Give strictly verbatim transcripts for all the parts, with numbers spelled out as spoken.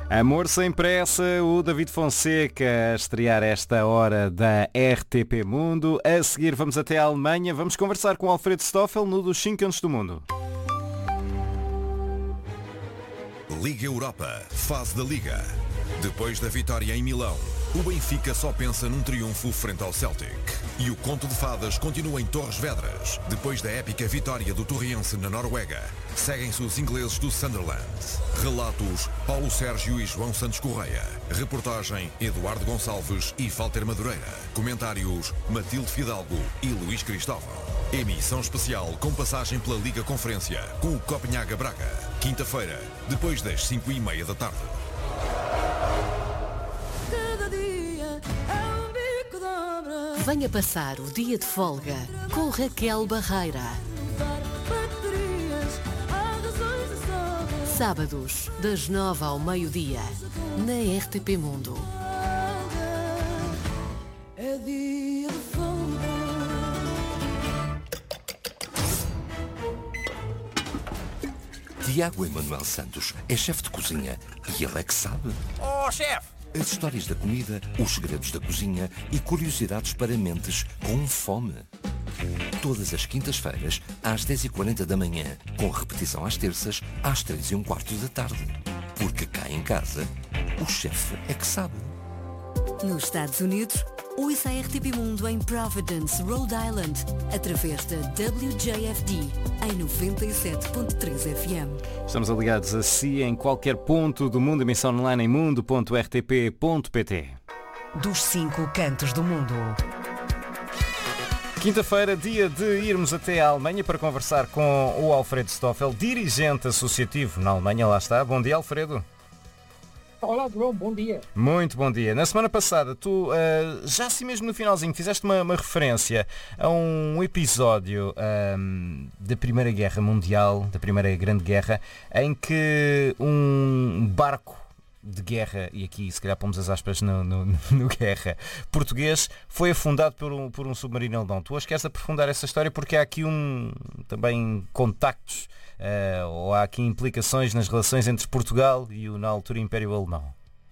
Amor sem pressa, o David Fonseca a estrear esta hora da R T P Mundo. A seguir vamos até a Alemanha, vamos conversar com Alfredo Stoffel no dos cinco cantos do mundo. Liga Europa, fase da Liga. Depois da vitória em Milão, o Benfica só pensa num triunfo frente ao Celtic. E o conto de fadas continua em Torres Vedras. Depois da épica vitória do Torriense na Noruega, seguem-se os ingleses do Sunderland. Relatos, Paulo Sérgio e João Santos Correia. Reportagem, Eduardo Gonçalves e Walter Madureira. Comentários, Matilde Fidalgo e Luís Cristóvão. Emissão especial com passagem pela Liga Conferência com o Copenhaga Braga. Quinta-feira, depois das cinco e meia da tarde. Venha passar o dia de folga com Raquel Barreira. Sábados, das nove ao meio-dia, na R T P Mundo. Tiago Emanuel Santos é chefe de cozinha e ele é que sabe. Oh, chefe! As histórias da comida, os segredos da cozinha e curiosidades para mentes com fome. Todas as quintas-feiras, às dez e quarenta da manhã, com repetição às terças, às três e um quarto da tarde. Porque cá em casa, o chefe é que sabe. Nos Estados Unidos, ouça a R T P Mundo em Providence, Rhode Island, através da W J F D, em noventa e sete ponto três F M. Estamos ligados a si em qualquer ponto do mundo, emissão online em mundo ponto r t p ponto p t. Dos cinco cantos do mundo. Quinta-feira, dia de irmos até à Alemanha para conversar com o Alfredo Stoffel, dirigente associativo na Alemanha. Lá está. Bom dia, Alfredo. Olá, João, bom dia. Muito bom dia. Na semana passada, tu, uh, já assim mesmo no finalzinho, fizeste uma, uma referência a um episódio um, da Primeira Guerra Mundial, da Primeira Grande Guerra, em que um barco de guerra, e aqui se calhar pomos as aspas no, no, no guerra, português, foi afundado por um, por um submarino alemão. Tu hoje queres aprofundar essa história porque há aqui um, também contactos, uh, ou há aqui implicações nas relações entre Portugal e o, na altura, Império Alemão.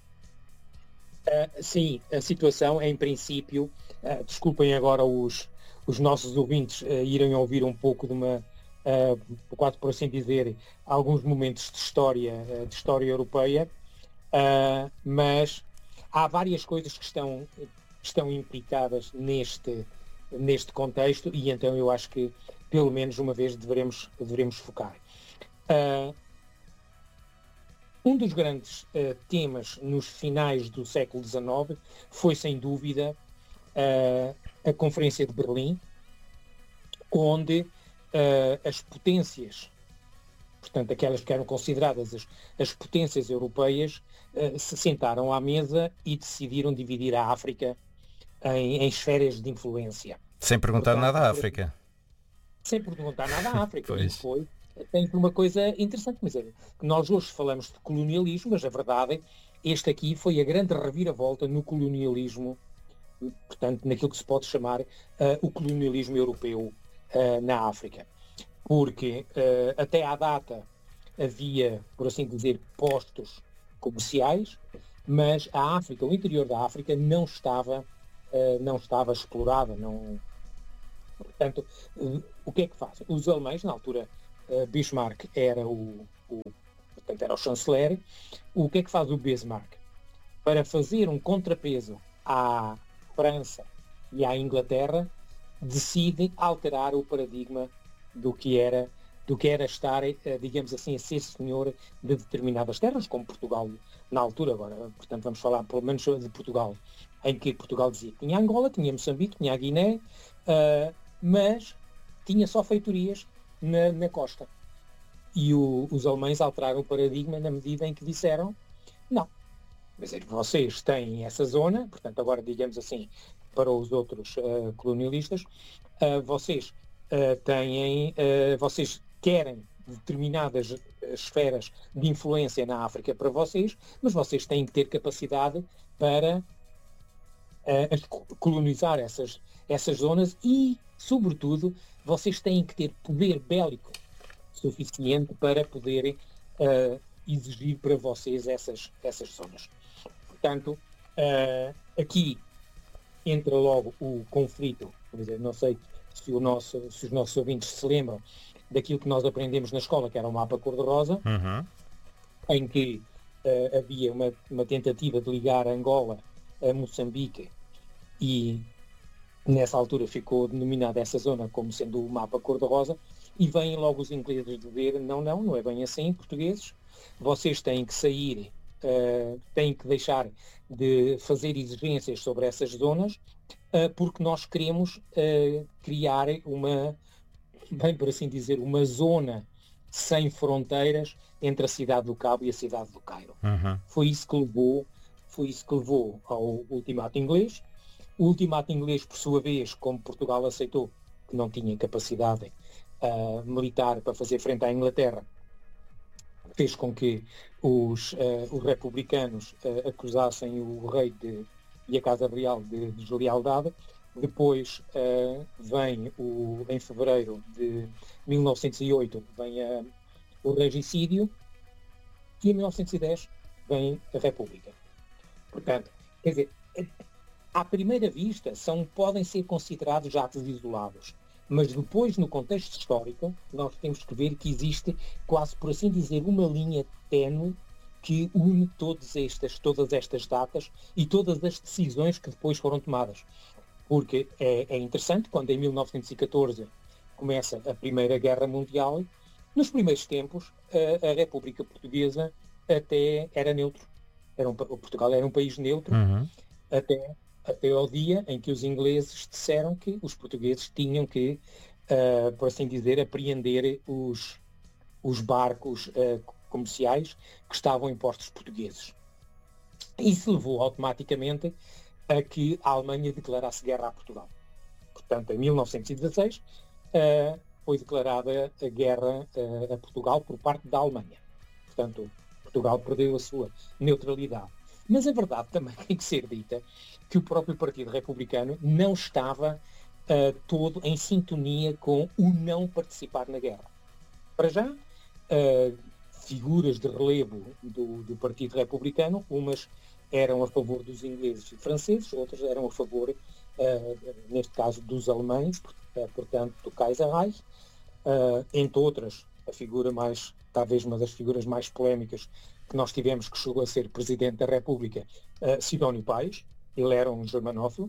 Uh, sim, a situação, em princípio, uh, desculpem agora os, os nossos ouvintes uh, irem ouvir um pouco de uma, uh, quase por assim dizer, alguns momentos de história, uh, de história europeia, Uh, mas há várias coisas que estão, que estão implicadas neste, neste contexto e então eu acho que pelo menos uma vez deveremos, deveremos focar. Uh, um dos grandes uh, temas nos finais do século dezenove foi sem dúvida uh, a Conferência de Berlim, onde uh, as potências, portanto, aquelas que eram consideradas as, as potências europeias, uh, se sentaram à mesa e decidiram dividir a África em, em esferas de influência. Sem perguntar Portanto, nada à África. Sem perguntar nada à África. Pois. E foi, tem uma coisa interessante, mas é, nós hoje falamos de colonialismo, mas a verdade, este aqui foi a grande reviravolta no colonialismo, portanto, naquilo que se pode chamar uh, o colonialismo europeu uh, na África. Porque uh, até à data havia, por assim dizer, postos comerciais, mas a África, o interior da África, não estava, uh, não estava explorada. Não... Portanto, uh, o que é que fazem? Os alemães, na altura, uh, Bismarck era o, o, portanto, era o chanceler. O que é que faz o Bismarck? Para fazer um contrapeso à França e à Inglaterra, decide alterar o paradigma do que era, do que era estar, digamos assim, a ser senhor de determinadas terras, como Portugal na altura. Agora, portanto, vamos falar pelo menos de Portugal, em que Portugal dizia que tinha Angola, tinha Moçambique, tinha a Guiné, uh, mas tinha só feitorias na, na costa. E o, os alemães alteraram o paradigma na medida em que disseram, não, mas vocês têm essa zona, portanto, agora, digamos assim, para os outros uh, colonialistas, uh, vocês Uh, têm, uh, vocês querem determinadas esferas de influência na África para vocês, mas vocês têm que ter capacidade para uh, colonizar essas, essas zonas e, sobretudo, vocês têm que ter poder bélico suficiente para poderem uh, exigir para vocês essas, essas zonas. Portanto, uh, aqui entra logo o conflito. Quer dizer, não sei se, o nosso, se os nossos ouvintes se lembram daquilo que nós aprendemos na escola, que era o mapa cor-de-rosa, Uhum. em que uh, havia uma, uma tentativa de ligar Angola a Moçambique, e nessa altura ficou denominada essa zona como sendo o mapa cor-de-rosa, e vêm logo os ingleses dizer, não, não, não é bem assim, portugueses, vocês têm que sair, uh, têm que deixar de fazer exigências sobre essas zonas, uh, porque nós queremos uh, criar uma, bem por assim dizer, uma zona sem fronteiras entre a cidade do Cabo e a cidade do Cairo. Uhum. Foi isso que levou, foi isso que levou ao ultimato inglês. O ultimato inglês, por sua vez, como Portugal aceitou que não tinha capacidade uh, militar para fazer frente à Inglaterra, fez com que os, uh, os republicanos uh, acusassem o rei de, e a Casa Real de deslealdade. Depois uh, vem, o, em fevereiro de mil novecentos e oito, vem uh, o regicídio, e em mil novecentos e dez vem a República. Portanto, quer dizer, à primeira vista, são, podem ser considerados atos isolados, mas depois, no contexto histórico, nós temos que ver que existe, quase por assim dizer, uma linha ténue que une todas estas, todas estas datas e todas as decisões que depois foram tomadas. Porque é, é interessante, quando em mil novecentos e catorze começa a Primeira Guerra Mundial, nos primeiros tempos, a, a República Portuguesa até era neutro. Era um, Portugal era um país neutro, Uhum. até, até ao dia em que os ingleses disseram que os portugueses tinham que, uh, por assim dizer, apreender os, os barcos uh, comerciais que estavam em portos portugueses. Isso levou automaticamente a que a Alemanha declarasse guerra a Portugal. Portanto, em mil novecentos e dezasseis uh, foi declarada a guerra uh, a Portugal por parte da Alemanha. Portanto, Portugal perdeu a sua neutralidade. Mas a verdade também tem que ser dita que o próprio Partido Republicano não estava uh, todo em sintonia com o não participar na guerra. Para já, uh, figuras de relevo do, do Partido Republicano, umas eram a favor dos ingleses e franceses, outras eram a favor, uh, neste caso, dos alemães, uh, portanto, do Kaiserreich, uh, entre outras, a figura mais, talvez uma das figuras mais polémicas que nós tivemos, que chegou a ser Presidente da República, uh, Sidónio Pais. Ele era um germanófilo.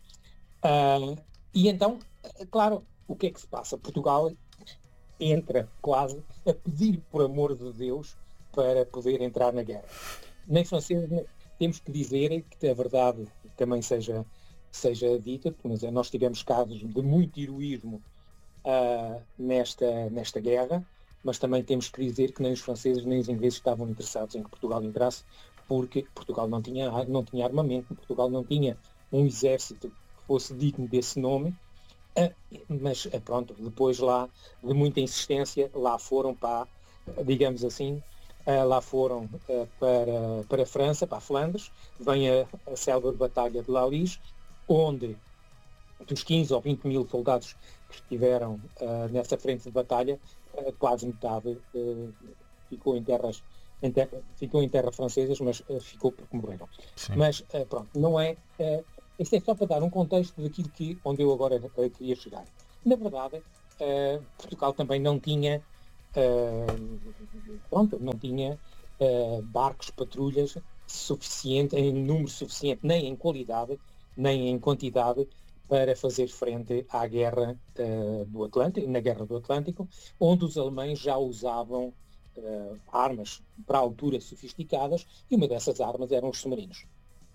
Uh, e então, claro, o que é que se passa? Portugal entra quase a pedir por amor de Deus para poder entrar na guerra. Nem franceses, nem... Temos que dizer que a verdade também seja, seja dita, mas nós tivemos casos de muito heroísmo uh, nesta, nesta guerra, mas também temos que dizer que nem os franceses nem os ingleses estavam interessados em que Portugal entrasse, porque Portugal não tinha, não tinha armamento, Portugal não tinha um exército que fosse digno desse nome, uh, mas uh, pronto, depois lá, de muita insistência, lá foram para, digamos assim, Uh, lá foram uh, para, para a França, para a Flandres, vem a, a célebre Batalha de La Lys, onde dos quinze ou vinte mil soldados que estiveram uh, nessa frente de batalha, uh, quase metade uh, ficou em terras em terra, ficou em terra francesas, mas uh, ficou porque morreram. Sim. Mas uh, pronto, não é... Uh, isto é só para dar um contexto daquilo que, onde eu agora uh, queria chegar. Na verdade, uh, Portugal também não tinha Uh, pronto, não tinha uh, barcos, patrulhas suficiente, em número suficiente, nem em qualidade, nem em quantidade, para fazer frente à guerra uh, do Atlântico, na guerra do Atlântico, onde os alemães já usavam uh, armas para a altura sofisticadas, e uma dessas armas eram os submarinos.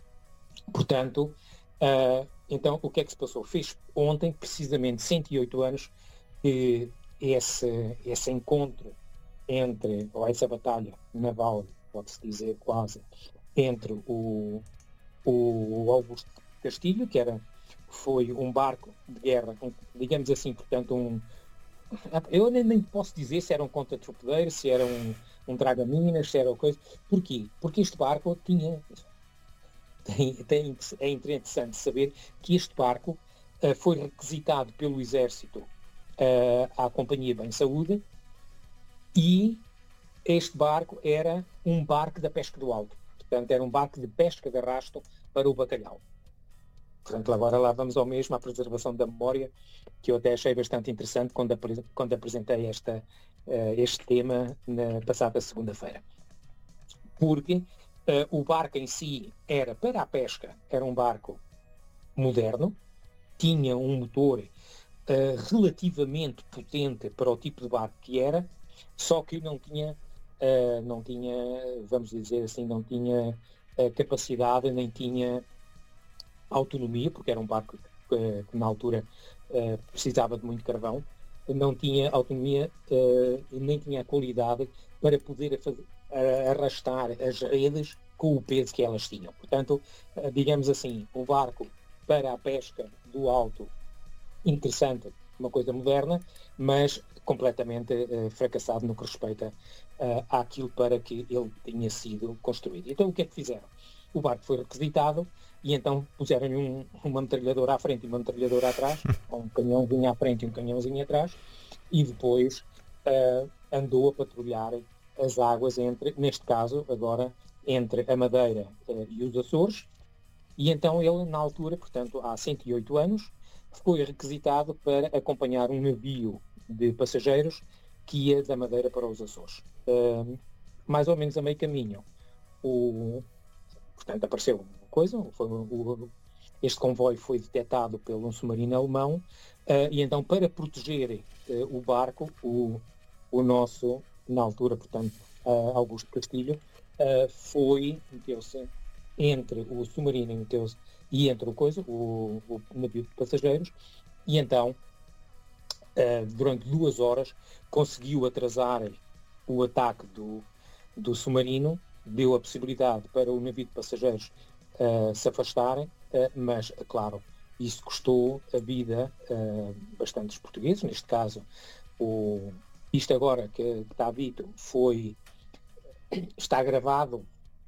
Portanto, uh, então o que é que se passou? Fez ontem, precisamente cento e oito anos, que Esse, esse encontro entre, ou essa batalha naval, pode-se dizer quase, entre o, o Augusto Castilho, que era, foi um barco de guerra, um, digamos assim, portanto, um... Eu nem, nem posso dizer se era um contra-torpedeiro, se era um, um traga-minas, se era coisa... Porquê? Porque este barco tinha... Tem, tem, é interessante saber que este barco uh, foi requisitado pelo Exército Uh, à Companhia Bem Saúde, e este barco era um barco da pesca do alto. Portanto, era um barco de pesca de arrasto para o bacalhau. Portanto, agora lá vamos ao mesmo, à preservação da memória, que eu até achei bastante interessante quando, apre- quando apresentei esta, uh, este tema na passada segunda-feira. Porque uh, o barco em si era para a pesca, era um barco moderno, tinha um motor uh, relativamente potente para o tipo de barco que era, só que não tinha, uh, não tinha, vamos dizer assim, não tinha uh, capacidade, nem tinha autonomia, porque era um barco uh, que na altura uh, precisava de muito carvão, não tinha autonomia uh, e nem tinha a qualidade para poder fazer, uh, arrastar as redes com o peso que elas tinham. Portanto, uh, digamos assim, um barco para a pesca do alto, interessante, uma coisa moderna, mas completamente uh, fracassado no que respeita uh, àquilo para que ele tinha sido construído. Então o que é que fizeram? O barco foi requisitado e então puseram-lhe um, uma metralhadora à frente e uma metralhadora atrás, ou um caminhãozinho à frente e um caminhãozinho atrás, e depois uh, andou a patrulhar as águas entre, neste caso, agora, entre a Madeira uh, e os Açores, e então ele, na altura, portanto, há cento e oito anos, foi requisitado para acompanhar um navio de passageiros que ia da Madeira para os Açores. Uh, mais ou menos a meio caminho, o, portanto, apareceu uma coisa, foi, o, este comboio foi detectado por um submarino alemão, uh, e então, para proteger uh, o barco, o, o nosso, na altura, portanto, uh, Augusto Castilho, uh, foi, meteu-se entre o submarino meteu-se, e entre o coisa, o, o navio de passageiros, e então, uh, durante duas horas, conseguiu atrasar o ataque do, do submarino, deu a possibilidade para o navio de passageiros uh, se afastarem, uh, mas, claro, isso custou a vida uh, bastantes portugueses. Neste caso, o, isto agora que, que está dito foi, está gravado,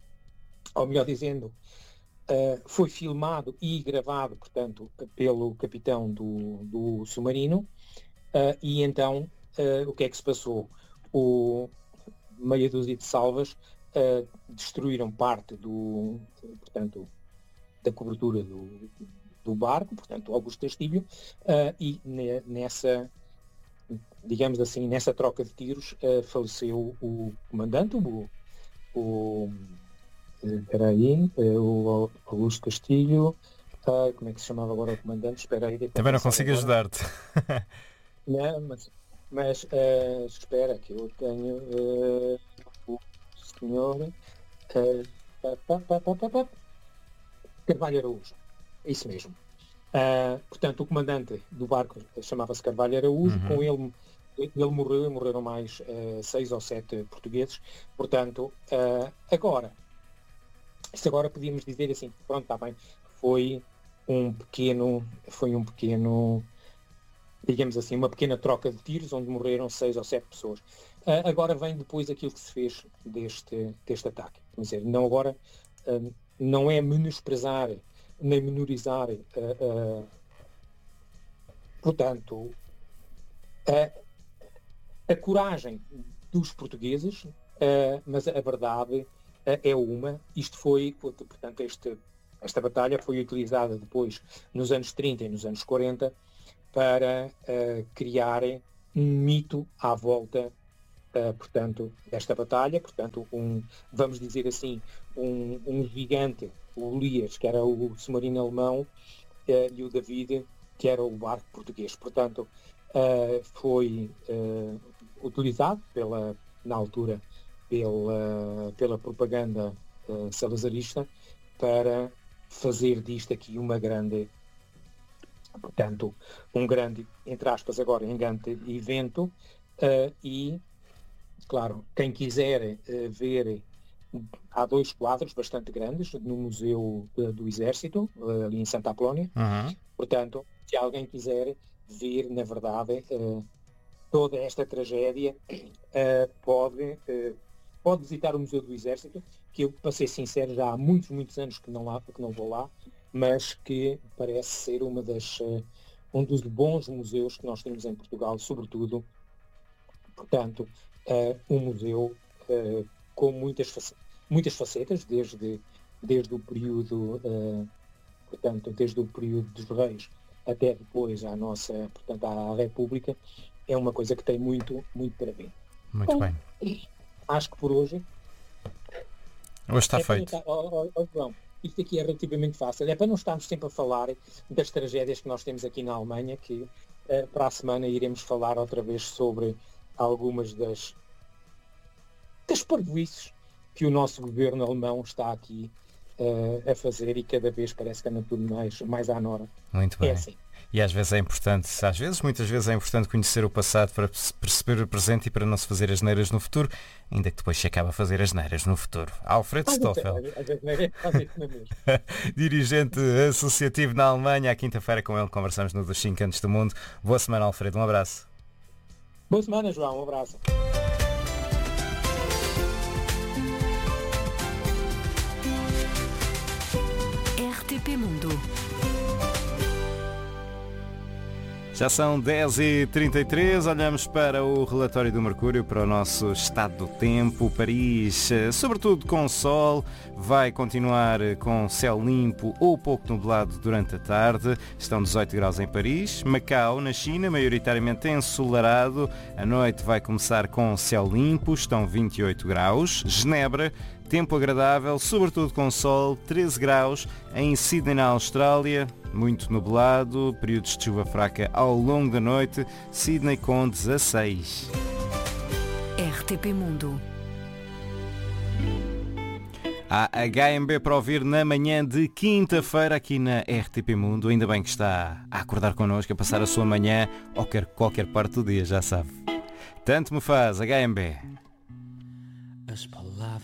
ou melhor dizendo, uh, foi filmado e gravado, portanto, pelo capitão do, do submarino, uh, e então uh, o que é que se passou? O meia dúzia de salvas Uh, destruíram parte do, portanto, da cobertura do, do barco, portanto, Augusto Castilho, uh, e ne, nessa, digamos assim, nessa troca de tiros, uh, faleceu o comandante, o, o espera aí, o Augusto Castilho, uh, como é que se chamava agora o comandante? Espera aí. Também não consigo ajudar-te. Não, mas, mas uh, espera que eu tenho... Uh, senhor uh, pá, pá, pá, pá, pá. Carvalho Araújo, é isso mesmo. Uh, portanto, o comandante do barco chamava-se Carvalho Araújo, uhum. Com ele, ele morreu e morreram mais uh, seis ou sete portugueses. Portanto, uh, agora, isto agora podíamos dizer assim, pronto, está bem, foi um pequeno, foi um pequeno, digamos assim, uma pequena troca de tiros onde morreram seis ou sete pessoas. Uh, agora vem depois aquilo que se fez deste, deste ataque. Quer dizer, não agora, uh, não é menosprezar nem menorizar, uh, uh, portanto, a, a coragem dos portugueses, uh, mas a verdade uh, é uma. Isto foi, portanto, este, esta batalha foi utilizada depois nos anos trinta e nos anos quarenta para uh, criarem um mito à volta Uh, portanto, desta batalha, portanto, um, vamos dizer assim, um, um gigante, o Elias, que era o submarino alemão, uh, e o David, que era o barco português. Portanto, uh, foi uh, utilizado pela, na altura pela, pela propaganda uh, salazarista para fazer disto aqui uma grande, portanto, um grande, entre aspas agora, um grande evento, uh, e claro, quem quiser uh, ver, há dois quadros bastante grandes no Museu uh, do Exército, uh, ali em Santa Apolónia. Uhum. Portanto, se alguém quiser ver, na verdade, uh, toda esta tragédia, uh, pode, uh, pode visitar o Museu do Exército, que eu, para ser sincero, já há muitos, muitos anos que não, lá, que não vou lá, mas que parece ser uma das, uh, um dos bons museus que nós temos em Portugal, sobretudo, portanto, Uh, um museu uh, com muitas, face- muitas facetas, desde, desde o período, uh, portanto, desde o período dos reis até depois à nossa, portanto, à República, é uma coisa que tem muito, muito para ver. Muito Bom, bem. acho que por hoje Hoje está é para feito. não estar- oh, oh, oh, João, isto aqui é relativamente fácil. É para não estarmos sempre a falar das tragédias que nós temos aqui na Alemanha, que eh, para a semana iremos falar outra vez sobre algumas das, das parvoíces que o nosso governo alemão está aqui eh, a fazer, e cada vez parece que anda tudo mais, mais à nora. Muito É bem. assim. E às vezes é importante, às vezes, muitas vezes é importante conhecer o passado para perce- perceber o presente e para não se fazer asneiras no futuro, ainda que depois se acaba a fazer asneiras no futuro. Alfredo Às vezes- Stoffel, às vezes não é- às vezes não é mesmo. dirigente associativo na Alemanha. À quinta-feira com ele conversamos no dos cinco Cantos do Mundo. Boa semana, Alfredo. Um abraço. Boa semana, João. Um abraço. R T P Mundo. Já são dez e trinta e três, olhamos para o relatório do Mercúrio, para o nosso estado do tempo. Paris, eh, sobretudo com sol, vai continuar eh, com céu limpo ou pouco nublado durante a tarde. Estão dezoito graus em Paris. Macau, na China, maioritariamente ensolarado. A noite vai começar com céu limpo, estão vinte e oito graus. Genebra, tempo agradável, sobretudo com sol, treze graus. Em Sydney, na Austrália, muito nublado, períodos de chuva fraca ao longo da noite. Sydney com dezasseis. R T P Mundo. Há H M B para ouvir na manhã de quinta-feira aqui na R T P Mundo. Ainda bem que está a acordar connosco, a passar a sua manhã ou quer qualquer parte do dia, já sabe. Tanto me faz, H M B.